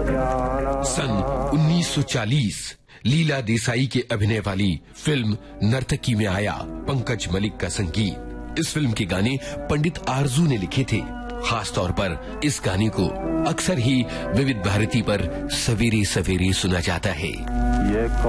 सन 1940 लीला देसाई के अभिनय वाली फिल्म नर्तकी में आया पंकज मलिक का संगीत। इस फिल्म के गाने पंडित आरजू ने लिखे थे। खास तौर पर इस गाने को अक्सर ही विविध भारती पर सवेरे सवेरे सुना जाता है।